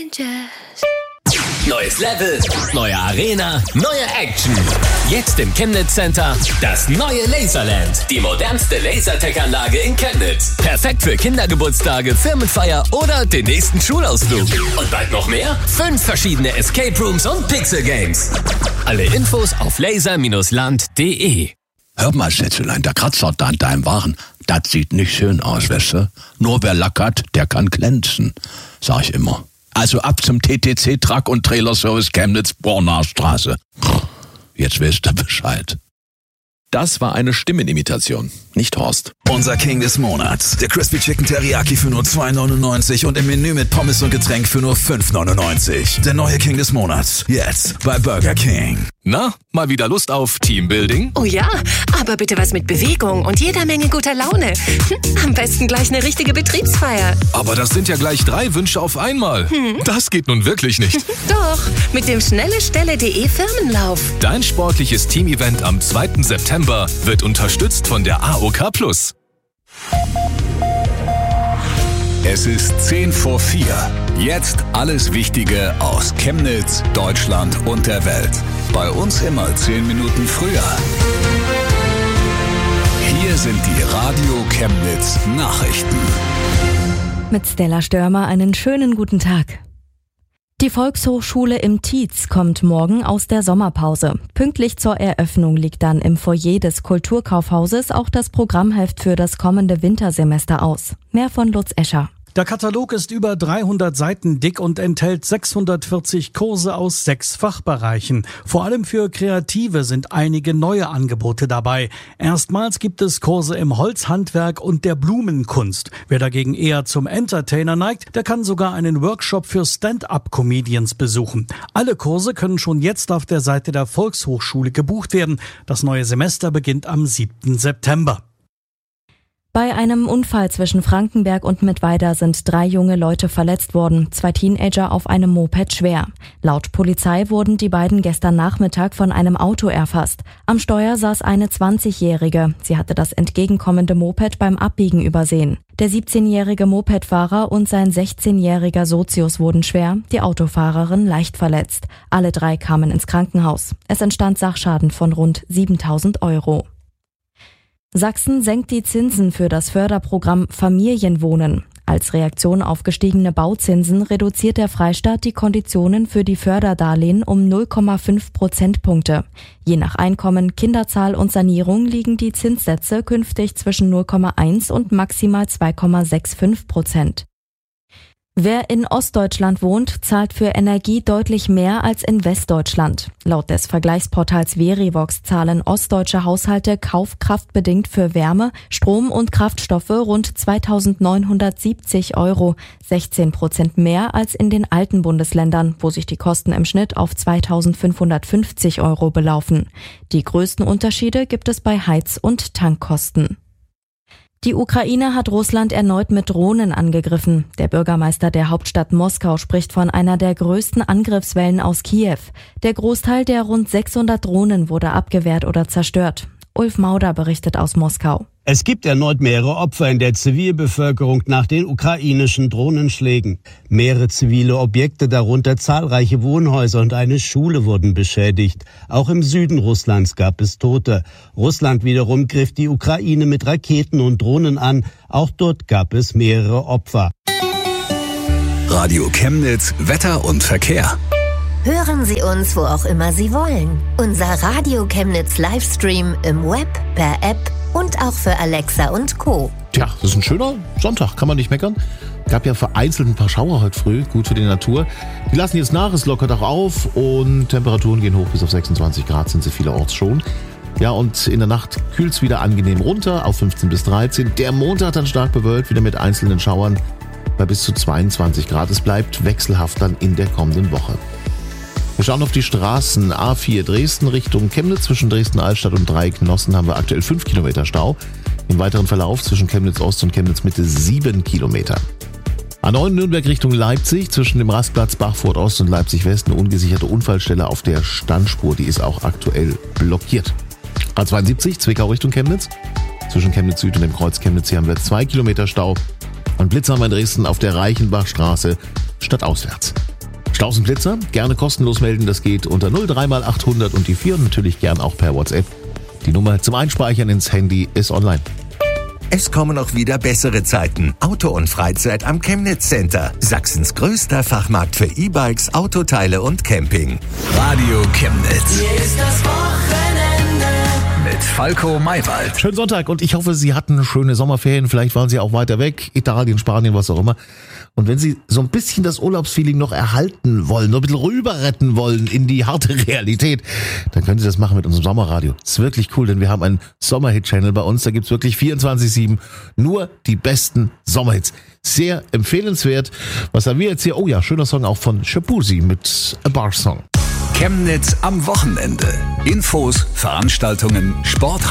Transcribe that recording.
Neues Level, neue Arena, neue Action. Jetzt im Chemnitz Center das neue Laserland. Die modernste Lasertech-Anlage in Chemnitz. Perfekt für Kindergeburtstage, Firmenfeier oder den nächsten Schulausflug. Und bald noch mehr? 5 verschiedene Escape Rooms und Pixel Games. Alle Infos auf laser-land.de. Hör mal, Schätzelein, der Kratzer da an deinem Waren, das sieht nicht schön aus, weißt du? Nur wer Lack hat, der kann glänzen, sag ich immer. Also ab zum TTC Truck- und Trailerservice Chemnitz, Bornarstraße. Jetzt weißt du Bescheid. Das war eine Stimmenimitation, nicht Horst. Unser King des Monats. Der Crispy Chicken Teriyaki für nur 2,99 und im Menü mit Pommes und Getränk für nur 5,99. Der neue King des Monats. Jetzt bei Burger King. Na, mal wieder Lust auf Teambuilding? Oh ja, aber bitte was mit Bewegung und jeder Menge guter Laune. Am besten gleich eine richtige Betriebsfeier. Aber das sind ja gleich 3 Wünsche auf einmal. Das geht nun wirklich nicht. Doch, mit dem schnellestelle.de Firmenlauf. Dein sportliches Teamevent am 2. September wird unterstützt von der AOK+. Es ist 3:10. Jetzt alles Wichtige aus Chemnitz, Deutschland und der Welt. Bei uns immer 10 Minuten früher. Hier sind die Radio Chemnitz Nachrichten. Mit Stella Störmer einen schönen guten Tag. Die Volkshochschule im Tietz kommt morgen aus der Sommerpause. Pünktlich zur Eröffnung liegt dann im Foyer des Kulturkaufhauses auch das Programmheft für das kommende Wintersemester aus. Mehr von Lutz Escher. Der Katalog ist über 300 Seiten dick und enthält 640 Kurse aus 6 Fachbereichen. Vor allem für Kreative sind einige neue Angebote dabei. Erstmals gibt es Kurse im Holzhandwerk und der Blumenkunst. Wer dagegen eher zum Entertainer neigt, der kann sogar einen Workshop für Stand-up-Comedians besuchen. Alle Kurse können schon jetzt auf der Seite der Volkshochschule gebucht werden. Das neue Semester beginnt am 7. September. Bei einem Unfall zwischen Frankenberg und Mittweida sind 3 junge Leute verletzt worden, 2 Teenager auf einem Moped schwer. Laut Polizei wurden die beiden gestern Nachmittag von einem Auto erfasst. Am Steuer saß eine 20-Jährige. Sie hatte das entgegenkommende Moped beim Abbiegen übersehen. Der 17-jährige Mopedfahrer und sein 16-jähriger Sozius wurden schwer, die Autofahrerin leicht verletzt. Alle 3 kamen ins Krankenhaus. Es entstand Sachschaden von rund 7.000 Euro. Sachsen senkt die Zinsen für das Förderprogramm Familienwohnen. Als Reaktion auf gestiegene Bauzinsen reduziert der Freistaat die Konditionen für die Förderdarlehen um 0,5 Prozentpunkte. Je nach Einkommen, Kinderzahl und Sanierung liegen die Zinssätze künftig zwischen 0,1 und maximal 2,65%. Wer in Ostdeutschland wohnt, zahlt für Energie deutlich mehr als in Westdeutschland. Laut des Vergleichsportals Verivox zahlen ostdeutsche Haushalte kaufkraftbedingt für Wärme, Strom und Kraftstoffe rund 2.970 Euro, 16% mehr als in den alten Bundesländern, wo sich die Kosten im Schnitt auf 2.550 Euro belaufen. Die größten Unterschiede gibt es bei Heiz- und Tankkosten. Die Ukraine hat Russland erneut mit Drohnen angegriffen. Der Bürgermeister der Hauptstadt Moskau spricht von einer der größten Angriffswellen aus Kiew. Der Großteil der rund 600 Drohnen wurde abgewehrt oder zerstört. Ulf Mauder berichtet aus Moskau. Es gibt erneut mehrere Opfer in der Zivilbevölkerung nach den ukrainischen Drohnenschlägen. Mehrere zivile Objekte, darunter zahlreiche Wohnhäuser und eine Schule, wurden beschädigt. Auch im Süden Russlands gab es Tote. Russland wiederum griff die Ukraine mit Raketen und Drohnen an. Auch dort gab es mehrere Opfer. Radio Chemnitz, Wetter und Verkehr. Hören Sie uns, wo auch immer Sie wollen. Unser Radio Chemnitz Livestream im Web, per App und auch für Alexa und Co. Tja, das ist ein schöner Sonntag, kann man nicht meckern. Gab ja vereinzelt ein paar Schauer heute früh, gut für die Natur. Die lassen jetzt nach, es lockert auch auf und Temperaturen gehen hoch bis auf 26 Grad, sind sie vielerorts schon. Ja, und in der Nacht kühlt es wieder angenehm runter auf 15 bis 13. Der Montag dann stark bewölkt, wieder mit einzelnen Schauern bei bis zu 22 Grad. Es bleibt wechselhaft dann in der kommenden Woche. Wir schauen auf die Straßen. A4 Dresden Richtung Chemnitz. Zwischen Dresden-Altstadt und Dreiecknossen haben wir aktuell 5 Kilometer Stau. Im weiteren Verlauf zwischen Chemnitz Ost und Chemnitz Mitte 7 Kilometer. A9 Nürnberg Richtung Leipzig. Zwischen dem Rastplatz Bachfurt Ost und Leipzig West eine ungesicherte Unfallstelle auf der Standspur. Die ist auch aktuell blockiert. A72 Zwickau Richtung Chemnitz. Zwischen Chemnitz Süd und dem Kreuz Chemnitz hier haben wir 2 Kilometer Stau. Und Blitz haben wir in Dresden auf der Reichenbachstraße stadtauswärts. Stausenblitzer, gerne kostenlos melden, das geht unter 03x800 und die 4 und natürlich gern auch per WhatsApp. Die Nummer zum Einspeichern ins Handy ist online. Es kommen auch wieder bessere Zeiten. Auto und Freizeit am Chemnitz Center. Sachsens größter Fachmarkt für E-Bikes, Autoteile und Camping. Radio Chemnitz. Hier ist das Wochenende. Mit Falco Maywald. Schönen Sonntag und ich hoffe, Sie hatten schöne Sommerferien. Vielleicht waren Sie auch weiter weg, Italien, Spanien, was auch immer. Und wenn Sie so ein bisschen das Urlaubsfeeling noch erhalten wollen, noch ein bisschen rüber retten wollen in die harte Realität, dann können Sie das machen mit unserem Sommerradio. Das ist wirklich cool, denn wir haben einen Sommerhit-Channel bei uns. Da gibt's wirklich 24/7 nur die besten Sommerhits. Sehr empfehlenswert. Was haben wir jetzt hier? Oh ja, schöner Song auch von Shabuzi mit A Bar Song. Chemnitz am Wochenende. Infos, Veranstaltungen, Sport.